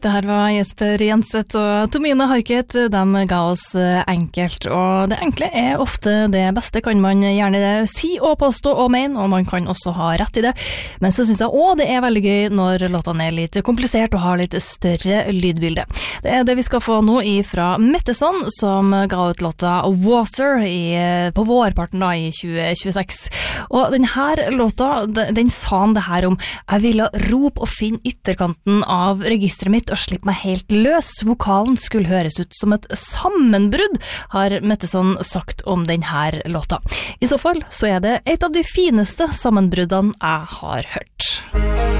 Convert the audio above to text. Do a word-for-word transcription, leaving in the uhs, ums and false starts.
Det her var Jesper Jenseth og Tomine Harket. De ga oss enkelt, og det enkle er ofte det beste, kan man gjerne si og påstå og mene, og man kan også ha rett i det. Men så synes jeg også det er veldig gøy når låtene er litt komplisert og har litt større lydbilde. Det er det vi skal få nå fra Metteson, som ga ut låta Water i, på vårparten da, i tjue tjueseks. Og denne låta, den sa han det her om: jeg ville rope og finne ytterkanten av registret mitt og slippe meg helt løs. Vokalen skulle høres ut som et sammenbrudd, har Metteson sagt om denne låta. I så fall så er det et av de fineste sammenbruddene jeg har hørt.